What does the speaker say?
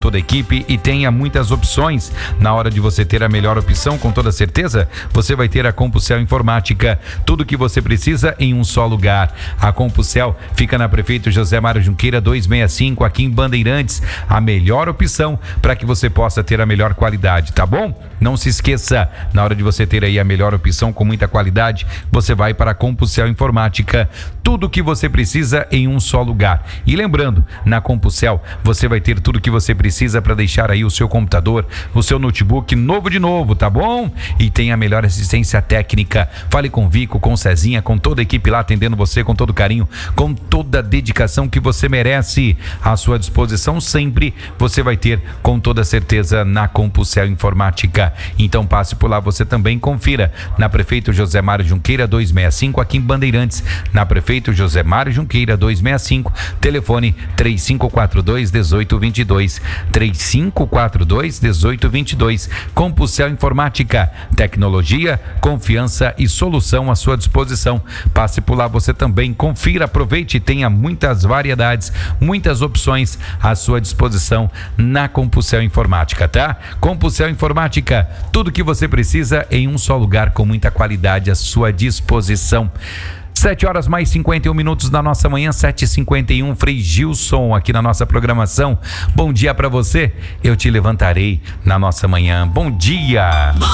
toda a equipe e tenha muitas opções. Na hora de você ter a melhor opção, com toda certeza, você vai ter a Compusel Informática. Tudo que você precisa em um só lugar. A Compusel fica na Prefeito José Mário Junqueira 265, aqui em Bandeirantes. A melhor opção para que você possa ter a melhor qualidade, tá bom? Não se esqueça, na hora de você ter aí a melhor opção com muita qualidade, você vai para a Compusel Informática. Tudo que você precisa em um só lugar. E lembrando, na Compusel você vai ter tudo que você precisa para deixar aí o seu computador, o seu notebook novo de novo, tá bom? E tem a melhor assistência técnica. Fale com o Vico, com o Cezinha, com toda a equipe lá atendendo você com todo carinho, com toda a dedicação que você merece. À sua disposição sempre você vai ter com toda certeza na Compusel Informática. Então passe por lá, você também confira na Prefeito José Mário Junqueira 265, aqui em Bandeirantes. Na Prefeito José Mário Junqueira 265, telefone 3542-1822, 3542-1822. Compusel Informática, tecnologia, confiança e solução à sua disposição. Passe por lá, você também confira, aproveite e tenha muitas variedades, muitas opções à sua disposição na Compusel Informática, tá? Compusel Informática, tudo que você precisa em um só lugar com muita qualidade à sua disposição. 7h mais 51 minutos da nossa manhã, 7h51, Frei Gilson aqui na nossa programação. Bom dia para você, eu te levantarei na nossa manhã. Bom dia!